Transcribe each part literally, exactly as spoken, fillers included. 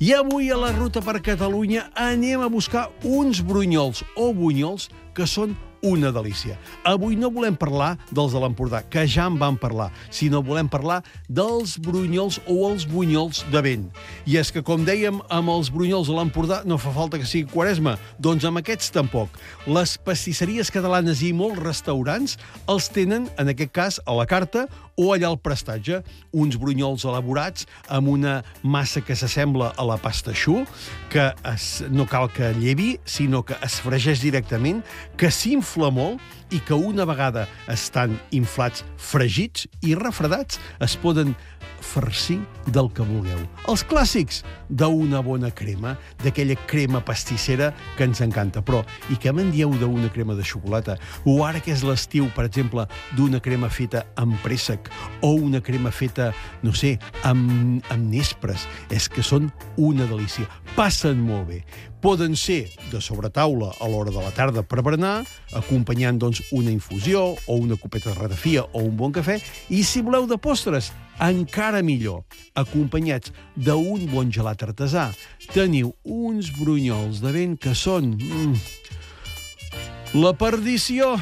I avui a la Ruta per Catalunya anem a buscar uns brunyols o bunyols que són una delícia. Avui no volem parlar dels de l'Empordà, que ja en vam parlar, sinó volem parlar dels brunyols o els bunyols de vent. I és que, com dèiem, amb els brunyols de l'Empordà no fa falta que sigui Quaresma, doncs amb aquests tampoc. Les pastisseries catalanes i molts restaurants els tenen, en aquest cas, a la carta o allà al prestatge, uns brunyols elaborats amb una massa que s'assembla a la pasta choux, que es, no cal que llevi, sinó que es fregeix directament, que s'infla molt i que una vegada estan inflats, fregits i refredats, es poden farcir del que vulgueu. Els clàssics d'una bona crema, d'aquella crema pastissera que ens encanta. Però, i què me'n dieu d'una crema de xocolata? O ara que és l'estiu, per exemple, d'una crema feta amb préssec o una crema feta, no sé, amb, amb nespres. És que són una delícia. Passen molt bé. Poden ser de sobretaula a l'hora de la tarda per berenar, acompanyant, doncs, una infusió o una copeta de ratafia o un bon cafè, i si voleu de postres, encara millor, acompanyats d'un bon gelat artesà. Teniu uns brunyols de vent que són... Mm, la perdició!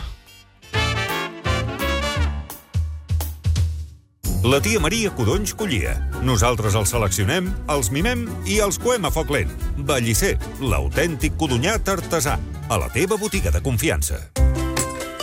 La tia Maria Codonys collia. Nosaltres els seleccionem, els mimem i els coem a foc lent. Bellicer, l'autèntic codonyat artesà. A la teva botiga de confiança.